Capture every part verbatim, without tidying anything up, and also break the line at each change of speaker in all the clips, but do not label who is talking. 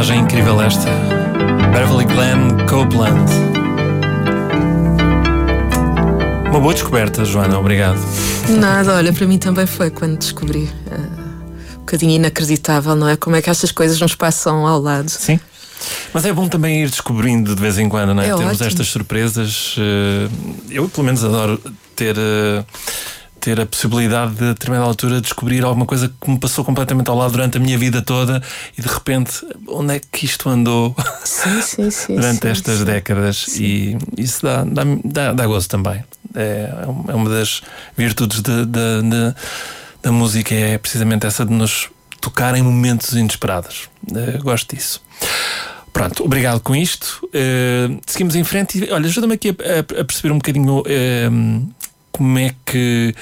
viagem incrível esta. Beverly Glenn Copeland. Uma boa descoberta, Joana, obrigado.
Nada, olha, para mim também foi quando descobri. Uh, um bocadinho inacreditável, não é? Como é que estas coisas nos passam ao lado.
Sim. Mas é bom também ir descobrindo de vez em quando, não é?
É
Termos
ótimo.
estas surpresas. Eu, pelo menos, adoro ter, ter a possibilidade de, a determinada altura, descobrir alguma coisa que me passou completamente ao lado durante a minha vida toda e, de repente, onde é que isto andou
sim, sim, sim,
durante
sim,
estas
sim.
décadas?
Sim.
E isso dá, dá, dá, dá gozo também. É, é uma das virtudes de, de, de, da música, é precisamente essa de nos tocar em momentos inesperados. Eu gosto disso. Pronto, obrigado com isto. Uh, seguimos em frente e, olha, ajuda-me aqui a, a, a perceber um bocadinho uh, como é que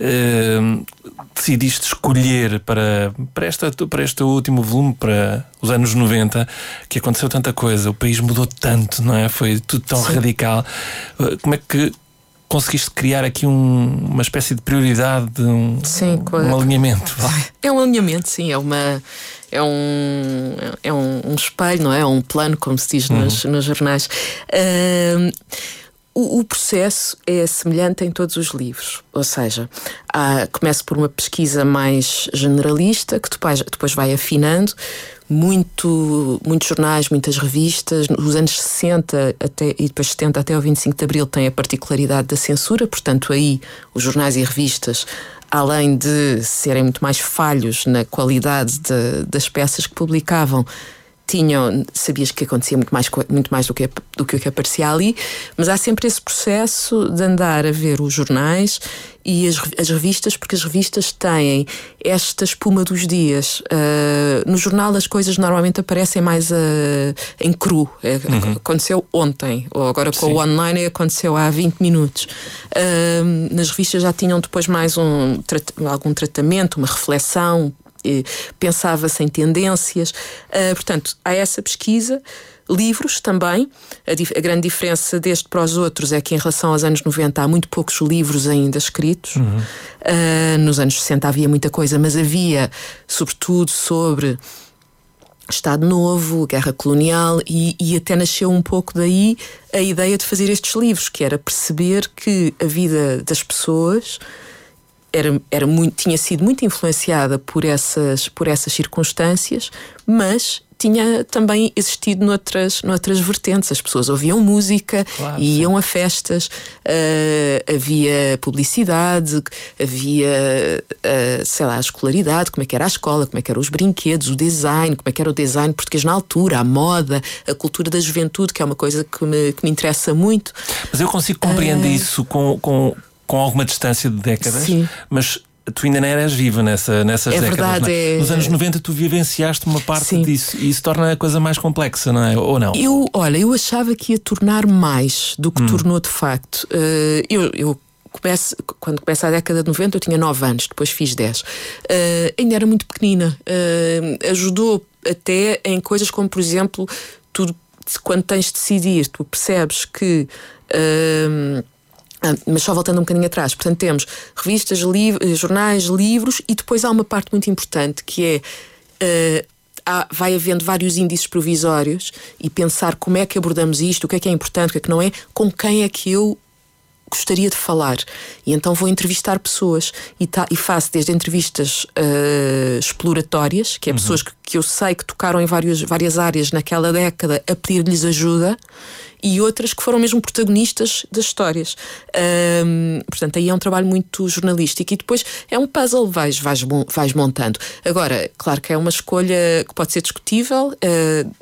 uh, decidiste escolher para, para, esta, para este último volume, para os anos noventa, que aconteceu tanta coisa, o país mudou tanto, não é? Foi tudo tão Sim. radical. Uh, como é que conseguiste criar aqui um, uma espécie de prioridade, um,
sim,
um, um alinhamento?
É um alinhamento, sim, é uma... É um, é um, um espelho, não é? É um plano, como se diz uhum. nos, nos jornais. Uh, o, o processo é semelhante em todos os livros. Ou seja, há, começa por uma pesquisa mais generalista, que depois, depois vai afinando. Muito, muitos jornais, muitas revistas. Nos anos sessenta até, e depois setenta até ao vinte e cinco de Abril tem a particularidade da censura. Portanto, aí os jornais e revistas, além de serem muito mais falhos na qualidade de, das peças que publicavam, tinham, sabias que acontecia muito mais, muito mais do que, do que o que aparecia ali, mas há sempre esse processo de andar a ver os jornais e as, as revistas, porque as revistas têm esta espuma dos dias. Uh, no jornal as coisas normalmente aparecem mais uh, em cru. Uhum. Aconteceu ontem, ou agora com Sim. o online aconteceu há vinte minutos. Uh, nas revistas já tinham depois mais um, algum tratamento, uma reflexão, pensava-se em tendências. Uh, portanto, há essa pesquisa. Livros também. A, dif- a grande diferença deste para os outros é que, em relação aos anos noventa, há muito poucos livros ainda escritos. Uhum. Uh, nos anos sessenta havia muita coisa, mas havia, sobretudo, sobre Estado Novo, Guerra Colonial, e, e até nasceu um pouco daí a ideia de fazer estes livros, que era perceber que a vida das pessoas Era, era muito, tinha sido muito influenciada por essas, por essas circunstâncias, mas tinha também existido noutras, noutras vertentes. As pessoas ouviam música, claro, iam sim. a festas, uh, havia publicidade, havia, uh, sei lá, a escolaridade, como é que era a escola, como é que eram os brinquedos, o design, como é que era o design português na altura, a moda, a cultura da juventude, que é uma coisa que me, que me interessa muito.
Mas eu consigo compreender uh, isso com... com... com alguma distância de décadas,
Sim.
mas tu ainda não eras viva nessa, nessas
é
décadas.
Verdade,
não é?
É...
Nos anos noventa tu vivenciaste uma parte Sim. disso e isso torna a coisa mais complexa, não é? Ou não?
Eu, olha, eu achava que ia tornar mais do que hum. tornou de facto. Uh, eu, eu começo, quando começa a década de noventa eu tinha nove anos, depois fiz dez. Uh, ainda era muito pequenina. Uh, ajudou até em coisas como, por exemplo, tu, quando tens de decidir, tu percebes que... Uh, Ah, mas só voltando um bocadinho atrás, portanto temos revistas, liv- jornais, livros, e depois há uma parte muito importante que é uh, há, vai havendo vários índices provisórios e pensar como é que abordamos isto, o que é que é importante, o que é que não é, com quem é que eu gostaria de falar. E então vou entrevistar pessoas e, tá, e faço desde entrevistas uh, exploratórias, que é uhum. pessoas que, que eu sei que tocaram em vários, várias áreas naquela década, a pedir-lhes ajuda, e outras que foram mesmo protagonistas das histórias. Um, portanto, aí é um trabalho muito jornalístico e depois é um puzzle, vais, vais, vais montando. Agora, claro que é uma escolha que pode ser discutível, uh,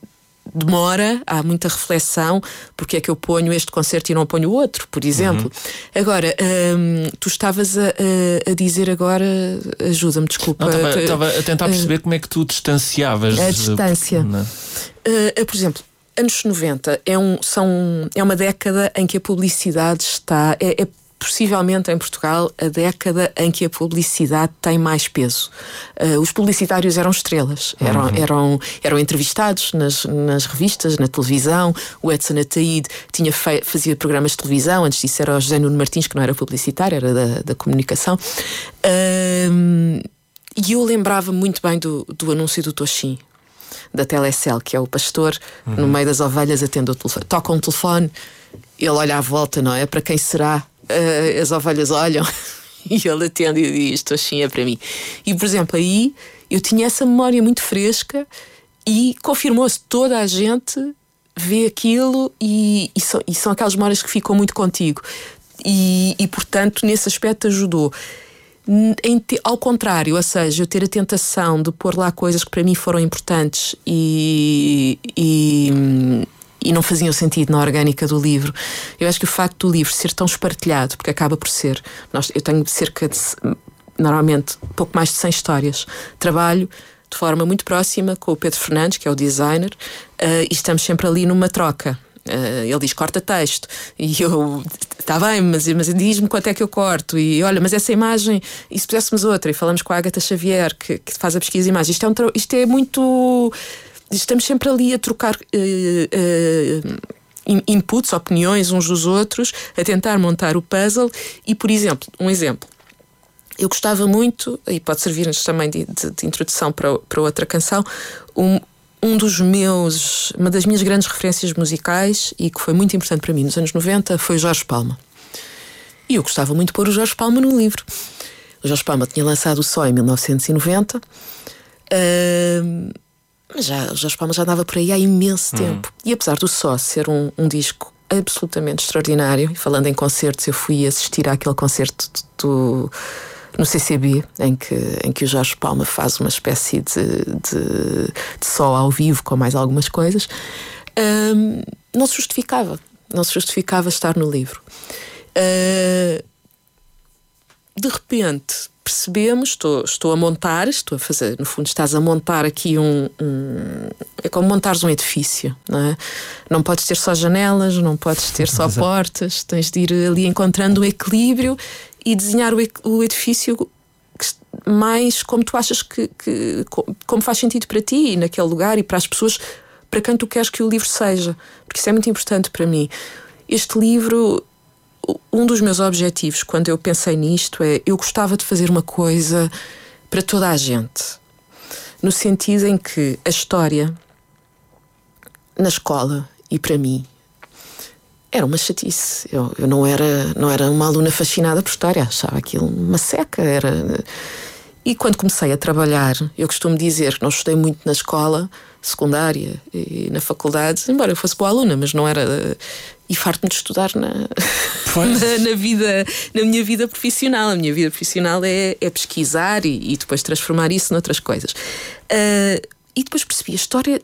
demora, há muita reflexão, porque é que eu ponho este concerto e não ponho o outro, por exemplo. Uhum. Agora, um, tu estavas a, a, a dizer agora, ajuda-me, desculpa.
Estava a tentar perceber uh, como é que tu distanciavas.
A distância. Uh, uh, por exemplo, anos noventa é, um, são, é uma década em que a publicidade está... É, é possivelmente em Portugal a década em que a publicidade tem mais peso. Uh, os publicitários eram estrelas, eram, uhum. eram, eram entrevistados nas, nas revistas, na televisão. O Edson Ataíde tinha fe- fazia programas de televisão, antes disso era o José Nuno Martins, que não era publicitário, era da, da comunicação. Uh, e eu lembrava muito bem do, do anúncio do Toshim. da Telecel, que é o pastor, uhum. no meio das ovelhas, atende o telefone. Toca um telefone, ele olha à volta, não é? Para quem será? Uh, as ovelhas olham e ele atende e diz: isto assim é para mim. E, por exemplo, aí eu tinha essa memória muito fresca e confirmou-se, toda a gente vê aquilo e, e, são, e são aquelas memórias que ficam muito contigo. E, e portanto, nesse aspecto ajudou. Em te, ao contrário, ou seja, eu ter a tentação de pôr lá coisas que para mim foram importantes e, e, e não faziam sentido na orgânica do livro. Eu acho que o facto do livro ser tão espartilhado, porque acaba por ser, nós, eu tenho cerca de, normalmente, pouco mais de cem histórias. Trabalho de forma muito próxima com o Pedro Fernandes, que é o designer, uh, e estamos sempre ali numa troca. Uh, ele diz: corta texto, e eu, está bem, mas, mas diz-me quanto é que eu corto, e olha, mas essa imagem, e se puséssemos outra, e falamos com a Ágata Xavier, que, que faz a pesquisa de imagens. Isto é, um, isto é muito, estamos sempre ali a trocar uh, uh, inputs, opiniões uns dos outros, a tentar montar o puzzle. E, por exemplo, um exemplo, eu gostava muito, e pode servir-nos também de, de, de introdução para, para outra canção, um Um dos meus, uma das minhas grandes referências musicais, e que foi muito importante para mim nos anos noventa, foi o Jorge Palma. E eu gostava muito de pôr o Jorge Palma no livro. O Jorge Palma tinha lançado o Só em mil novecentos e noventa, uh, mas já, o Jorge Palma já andava por aí há imenso tempo. Hum. E apesar do Só ser um, um disco absolutamente extraordinário, e falando em concertos, eu fui assistir àquele concerto do... no C C B, em que, em que o Jorge Palma faz uma espécie de, de, de só ao vivo com mais algumas coisas, um, não se justificava não se justificava estar no livro. Uh, de repente percebemos, estou, estou a montar, estou a fazer, no fundo estás a montar aqui um, um é como montares um edifício, não é? Não podes ter só janelas, não podes ter só portas, tens de ir ali encontrando o equilíbrio e desenhar o edifício mais como tu achas que, que como faz sentido para ti, naquele lugar, e para as pessoas para quem tu queres que o livro seja, porque isso é muito importante para mim. Este livro, um dos meus objetivos quando eu pensei nisto é, eu gostava de fazer uma coisa para toda a gente, no sentido em que a história na escola, e para mim, era uma chatice. Eu, eu não, era, não era uma aluna fascinada por história, achava aquilo uma seca. Era... E quando comecei a trabalhar, eu costumo dizer que não estudei muito na escola secundária e na faculdade, embora eu fosse boa aluna, mas não era... E farto-me de estudar na, na, na, vida, na minha vida profissional. A minha vida profissional é, é pesquisar e, e depois transformar isso noutras coisas. Uh, e depois percebi, a história...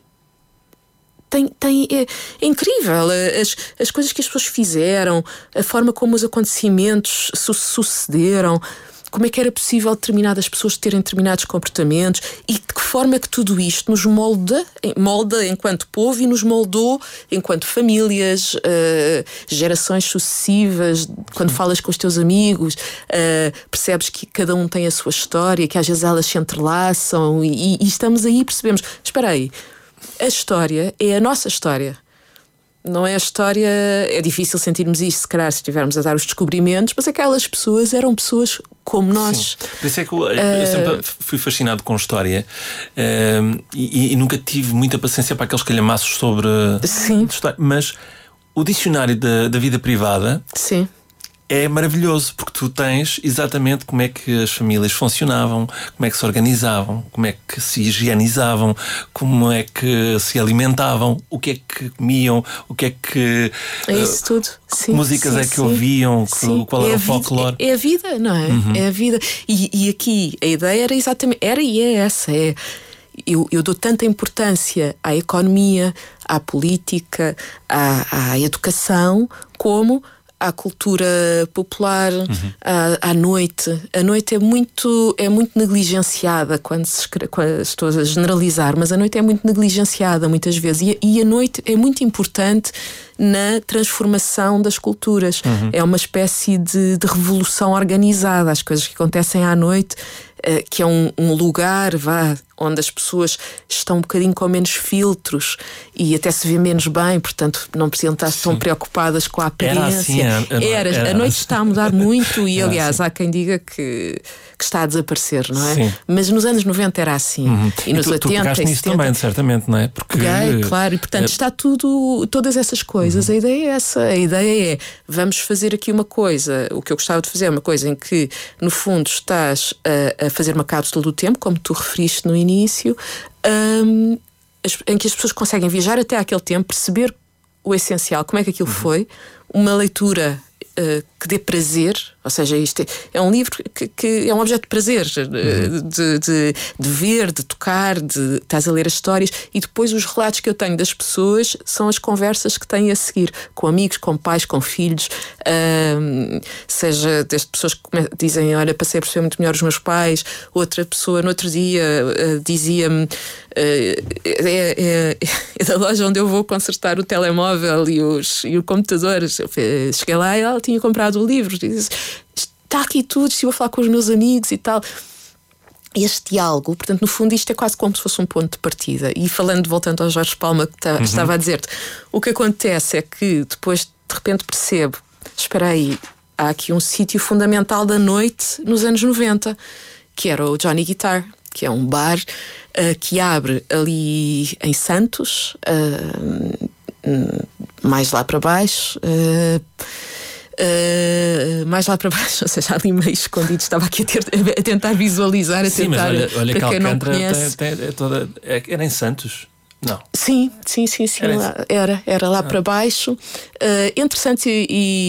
Tem, tem, é, é incrível as, as coisas que as pessoas fizeram, a forma como os acontecimentos su- sucederam, como é que era possível determinadas pessoas terem determinados comportamentos e de que forma é que tudo isto nos molda, molda enquanto povo e nos moldou enquanto famílias, uh, gerações sucessivas. Quando falas com os teus amigos, uh, percebes que cada um tem a sua história, que às vezes elas se entrelaçam e, e estamos aí e percebemos, espera aí, a história é a nossa história. Não é a história... É difícil sentirmos isto, se calhar, se estivermos a dar os descobrimentos, mas aquelas pessoas eram pessoas como nós.
Sim. Por isso é que eu, eu sempre fui fascinado com história, uh, e, e nunca tive muita paciência para aqueles calhamaços sobre
Sim.
história. Mas o dicionário da, da vida privada...
Sim.
É maravilhoso, porque tu tens exatamente como é que as famílias funcionavam, como é que se organizavam, como é que se higienizavam, como é que se alimentavam, o que é que comiam, o que é que...
É isso uh, tudo.
Que
sim,
músicas
sim,
é que
sim.
ouviam,
Sim.
qual era
é
o folclore.
É, é a vida, não é? Uhum. É a vida. E, e aqui a ideia era exatamente... Era e é essa, é... Eu, eu dou tanta importância à economia, à política, à, à educação, como... à cultura popular, uhum. à, à noite. A noite é muito, é muito negligenciada quando se escreve, quando estou a generalizar, mas a noite é muito negligenciada muitas vezes. E, e a noite é muito importante na transformação das culturas. Uhum. É uma espécie de, de revolução organizada. As coisas que acontecem à noite uh, que é um, um lugar, vá, onde as pessoas estão um bocadinho com menos filtros e até se vê menos bem, portanto não precisam estar tão preocupadas com a aparência.
Era assim, a, a,
era,
era
a noite
assim.
está a mudar muito e, aliás,
assim.
há quem diga que, que está a desaparecer, não é?
Sim.
Mas nos anos noventa era assim.
Uhum.
E nos
tu,
oitenta,
tu pegaste
e
nisso
setenta,
também, certamente, não é? Porque,
peguei, claro, e portanto
é,
está tudo, todas essas coisas. Uhum. A ideia é essa. A ideia é, vamos fazer aqui uma coisa. O que eu gostava de fazer é uma coisa em que, no fundo, estás a, a fazer uma cápsula do tempo, como tu referiste no início, um, em que as pessoas conseguem viajar até àquele tempo, perceber o essencial, como é que aquilo uhum. foi, uma leitura uh, que dê prazer, ou seja, isto é, é um livro que, que é um objeto de prazer, uhum. de, de, de ver, de tocar, de estás a ler as histórias, e depois os relatos que eu tenho das pessoas são as conversas que têm a seguir, com amigos, com pais, com filhos, um, seja desde pessoas que dizem, olha, passei a perceber muito melhor os meus pais, outra pessoa no outro dia uh, dizia-me, uh, é, é, é da loja onde eu vou consertar o telemóvel e, os, e o computador. Eu cheguei lá e ela tinha comprado o livro, disse, está aqui tudo, estive a falar com os meus amigos e tal. Este diálogo, portanto, no fundo, isto é quase como se fosse um ponto de partida. E falando, voltando ao Jorge Palma, que tá, uhum. estava a dizer-te, o que acontece é que depois, de repente, percebo, espera aí, há aqui um sítio fundamental da noite nos anos noventa, que era o Johnny Guitar, que é um bar uh, que abre ali em Santos, uh, mais lá para baixo. Uh, Uh, mais lá para baixo, ou seja, ali meio escondido, estava aqui a, ter, a tentar visualizar, a
sim,
tentar.
Mas olha, olha
para
que
quem não
Alcântara
conhece.
tem, tem, é toda, é, era em Santos? Não.
Sim, sim, sim, sim.
Era,
lá, era, era lá ah. para baixo, uh, entre Santos e,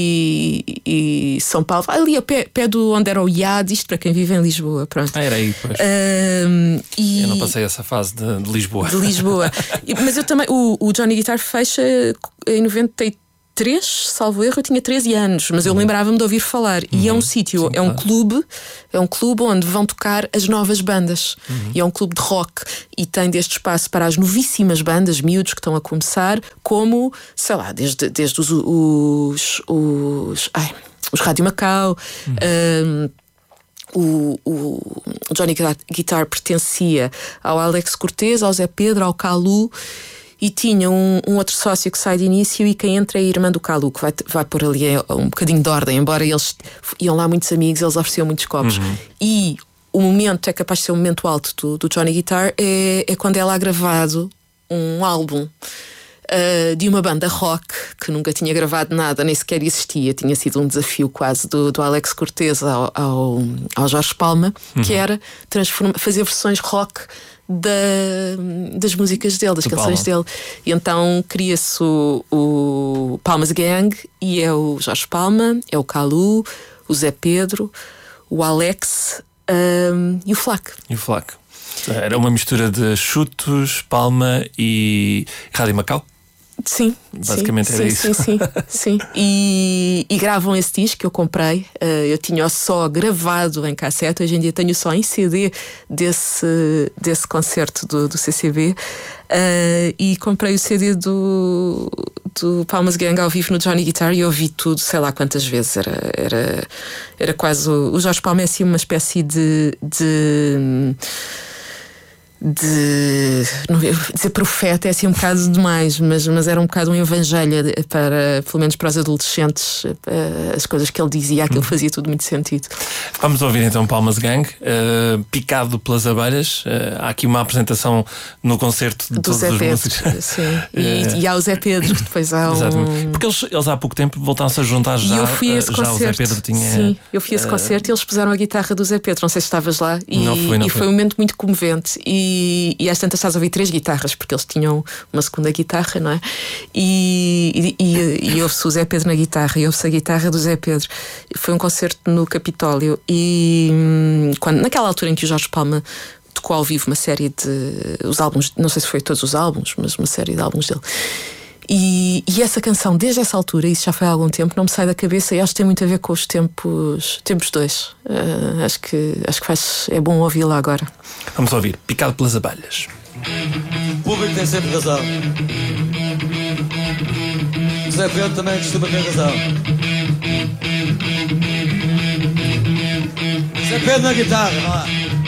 e, e São Paulo, ali a pé, pé do onde era o I A D, isto para quem vive em Lisboa. Pronto.
Ah, era aí, pois.
Uh, e...
Eu não passei essa fase de, de Lisboa.
De Lisboa. Mas eu também, o, o Johnny Guitar fecha em noventa e três, salvo erro, eu tinha treze anos, mas eu uhum. lembrava-me de ouvir falar. Uhum. E é um sítio, Sim, é um claro. clube, é um clube onde vão tocar as novas bandas. Uhum. E é um clube de rock. E tem deste espaço para as novíssimas bandas, miúdos que estão a começar, como, sei lá, desde, desde os, os, os, ai, os Rádio Macau. Uhum. Um, O, o Johnny Guitar pertencia ao Alex Cortez, ao Zé Pedro, ao Calu. E tinha um, um outro sócio que sai de início, e quem entra é a irmã do Calu, que vai, vai pôr ali um bocadinho de ordem. Embora eles iam lá muitos amigos, eles ofereciam muitos copos. Uhum. E o momento, é capaz de ser o momento alto do, do Johnny Guitar, é, é quando ela há gravado um álbum uh, de uma banda rock que nunca tinha gravado nada, nem sequer existia. Tinha sido um desafio quase do, do Alex Cortez ao, ao, ao Jorge Palma, uhum. que era fazer versões rock Da, das músicas dele, das do canções Palma. dele. E então cria-se o, o Palmas Gang, e é o Jorge Palma, é o Calu, o Zé Pedro, o Alex um, e o Flac.
E o Flac. Era uma mistura de Chutos, Palma e Rádio Macau?
Sim,
basicamente
sim,
era
sim,
isso.
Sim, sim, sim. E, e gravam esse disco que eu comprei. Uh, eu tinha só gravado em cassete, hoje em dia tenho só em C D desse, desse concerto do, do C C B. Uh, e comprei o C D do, do Palmas Gang ao vivo no Johnny Guitar e ouvi tudo, sei lá quantas vezes. Era, era, era quase. O, o Jorge Palma é assim uma espécie de. de de não vou dizer profeta, é assim um bocado demais, mas, mas era um bocado um evangelho para, pelo menos para os adolescentes, as coisas que ele dizia, aquilo fazia tudo muito sentido.
Vamos ouvir então Palmas Gang, uh, picado pelas abelhas. Uh, há aqui uma apresentação no concerto de
do
todos
Zé
os
Pedro,
músicos.
sim. E, uh, e há o Zé Pedro, que depois há um...
Porque eles, eles há pouco tempo voltaram-se a juntar já.
E eu fui a esse
já
concerto.
O Zé Pedro tinha,
sim, eu fui a esse
uh,
concerto e eles puseram a guitarra do Zé Pedro, não sei se estavas lá. E,
não fui, não
e
fui.
foi um momento muito comovente. E E, e às tantas estás a ouvir três guitarras, porque eles tinham uma segunda guitarra, não é? E, e, e, e ouve-se o Zé Pedro na guitarra, e ouve-se a guitarra do Zé Pedro. Foi um concerto no Capitólio. E quando, naquela altura em que o Jorge Palma tocou ao vivo uma série de. Os álbuns, não sei se foi todos os álbuns, mas uma série de álbuns dele. E, e essa canção, desde essa altura, isso já foi há algum tempo, não me sai da cabeça, e acho que tem muito a ver com os tempos, tempos dois. Uh, acho que, acho que faz, é bom ouvi-la agora.
Vamos ouvir Picado pelas Abelhas.
O público tem sempre razão. O Zé Pedro também costuma ter razão. Zé Pedro na guitarra, não é?